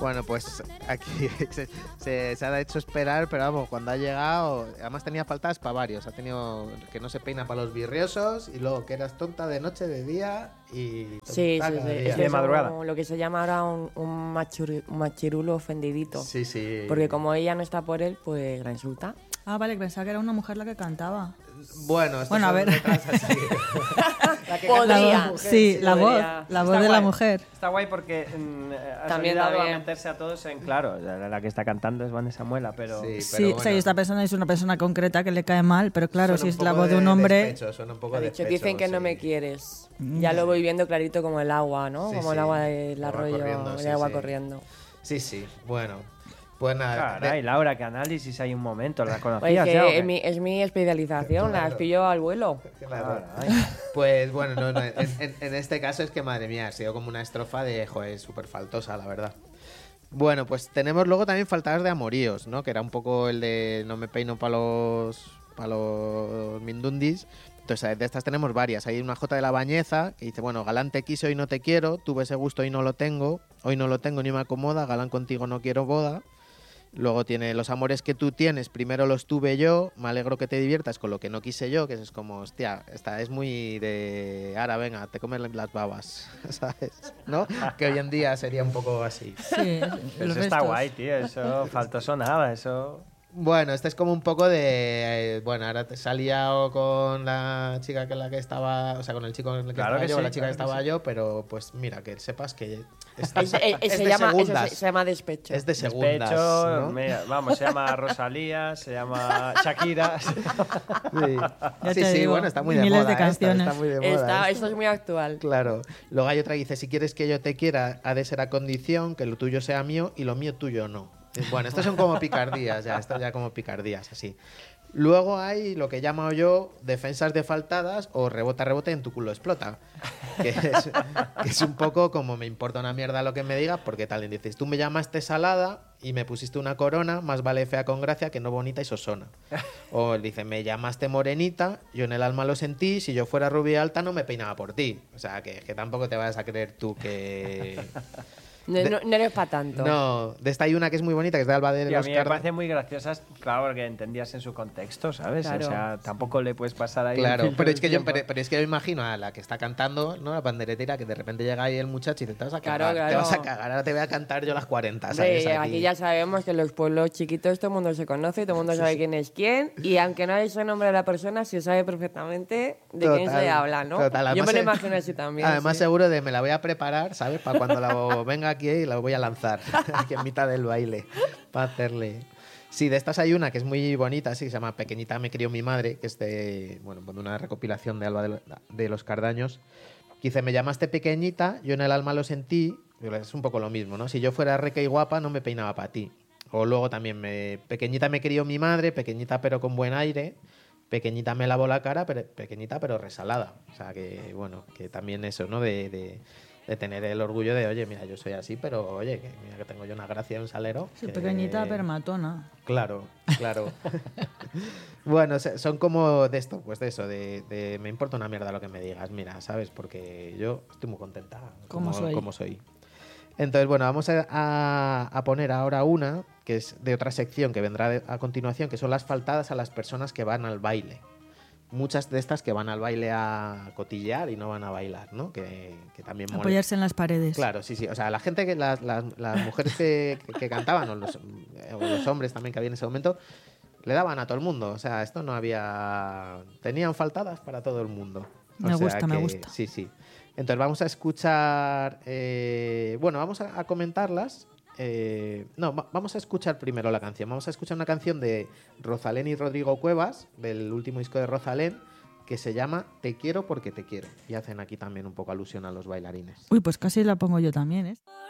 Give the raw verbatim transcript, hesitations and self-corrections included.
Bueno, pues aquí se, se, se ha hecho esperar, pero vamos, cuando ha llegado, además tenía faltas para varios. Ha tenido que no se peina para los virriosos y luego que eras tonta de noche, de día y Sí, tonta sí, cada sí. día. Es de madrugada. como lo que se llama ahora un, un, machuri- un machirulo ofendidito. Sí, sí. Porque como ella no está por él, pues la insulta. Ah, vale, pensaba que era una mujer la que cantaba. Bueno, esto Bueno, a ver. así. La que La canta voz, sí, la voz, podría. la voz Está de la guay. mujer. Está guay porque mm, ha También, ayudado a también. meterse a todos en claro. La, la que está cantando es Vanessa Muela, pero... Sí, Sí, pero o sea, y bueno. esta persona es una persona concreta que le cae mal, pero claro, Suena si un es la poco voz de un hombre... despecho, suena un poco Ha dicho, despecho, dicen que no sí. me quieres. Ya lo voy viendo clarito como el agua, ¿no? Sí, como sí. el agua del El agua arroyo, corriendo, el sí, agua sí. corriendo. Sí, sí, bueno. Pues nada. Caray, de- Laura, qué análisis hay un momento. ¿La Oye, conocías que ya o qué? es, mi, es mi especialización, Claro. las pillo al vuelo. Claro. Caray. Pues bueno, no, no, en, en- en este caso es que madre mía, ha sido como una estrofa de, joder, súper faltosa, la verdad. Bueno, pues tenemos luego también faltadas de amoríos, ¿no? Que era un poco el de no me peino para los, pa los mindundis. Entonces, de estas tenemos varias. Hay una Jota de la Bañeza que dice, bueno, galán te quise, hoy no te quiero, tuve ese gusto, hoy no lo tengo, hoy no lo tengo ni me acomoda, galán contigo no quiero boda. Luego tiene los amores que tú tienes, primero los tuve yo, me alegro que te diviertas con lo que no quise yo, que eso es como, hostia, esta es muy de, ahora venga, te comes las babas, ¿sabes? ¿No? Que hoy en día sería un poco así. Sí, Pero los eso está restos. guay, tío. Eso faltoso nada, eso... Bueno, este es como un poco de, eh, bueno, ahora te salía con la chica que la que estaba, o sea, con el chico con el que Claro estaba que yo, sí, o la chica claro que que estaba sí. yo, pero pues mira, que sepas que es, Es- es- es se, de llama, eso segundas. se, se llama despecho. Es de segundas, Despecho, ¿no? mira, vamos, se llama Rosalía, se llama Shakira. Sí, Ya sí, te sí, digo, bueno, está muy de miles moda. de esta, canciones. está muy de moda. Está, esta. esto es muy actual. Claro. Luego hay otra que dice, si quieres que yo te quiera, ha de ser a condición que lo tuyo sea mío y lo mío tuyo no. Bueno, estos son como picardías, ya, estos ya como picardías, así. Luego hay lo que llamo yo defensas defaltadas o rebota, rebote en tu culo explota. Que es, que es un poco como me importa una mierda lo que me digas, porque tal, dices, tú me llamaste salada y me pusiste una corona, más vale fea con gracia que no bonita y sosona. O dice, me llamaste morenita, yo en el alma lo sentí, si yo fuera rubia alta no me peinaba por ti. O sea, que, que tampoco te vayas a creer tú que... No, no, no eres para tanto. No, de esta hay una que es muy bonita, que es de Alba de Y a los mí me Cardos. parece muy graciosas, claro, porque entendías en su contexto, ¿sabes? Claro. O sea, tampoco le puedes pasar ahí. Claro, el filtro pero es del que yo tiempo. pero, pero es que yo imagino a la que está cantando, ¿no? La panderetera, que de repente llega ahí el muchacho y te, te vas a cagar. Claro, claro. Te vas a cagar, ahora te voy a cantar yo las cuarenta, Hombre, ¿sabes? aquí ya sabemos que en los pueblos chiquitos todo el mundo se conoce, todo el mundo sabe quién es quién, y aunque no hay ese nombre de la persona, se sabe perfectamente de quién Total, se habla, ¿no? total. Yo Además, me lo eh, imagino así también. Además, sí. seguro de me la voy a preparar, ¿sabes? Para cuando la venga aquí y la voy a lanzar aquí en mitad del baile para hacerle. Sí, de estas hay una que es muy bonita, sí, que se llama Pequeñita me crió mi madre, que es de, bueno, de una recopilación de Alba de, lo- de los Cardaños. Que dice, me llamaste pequeñita, yo en el alma lo sentí. Es un poco lo mismo, ¿no? Si yo fuera rica y guapa, no me peinaba para ti. O luego también, me, pequeñita me crió mi madre, pequeñita pero con buen aire. Pequeñita me lavó la cara, pero pequeñita pero resalada. O sea, que bueno, que también eso, ¿no? De, de, de tener el orgullo de, oye, mira, yo soy así, pero oye, que mira que tengo yo una gracia, un salero. Sí, que- pequeñita pero matona. Claro, claro. Bueno, se- son como de esto, pues de eso, de, de me importa una mierda lo que me digas, mira, ¿sabes? Porque yo estoy muy contenta Como soy. como soy. Entonces, bueno, vamos a, a- a poner ahora una que es de otra sección que vendrá de- a continuación, que son las faltadas a las personas que van al baile. Muchas de estas que van al baile a cotillear y no van a bailar, ¿no? Que, que también mola. Apoyarse en las paredes. Claro, sí, sí. O sea, la gente, que las, las, las mujeres que, que- que cantaban, o los, o los hombres también que había en ese momento, le daban a todo el mundo. O sea, esto no había... Tenían faltadas para todo el mundo. O Me sea gusta, me que- gusta. Sí, sí. Entonces vamos a escuchar... eh, bueno, vamos a, a comentarlas. eh, no, va- vamos a escuchar primero la canción. Vamos a escuchar una canción de Rosalén y Rodrigo Cuevas, del último disco de Rosalén, que se llama Te quiero porque te quiero. Y hacen aquí también un poco alusión a los bailarines. Uy, pues casi la pongo yo también, ¿eh?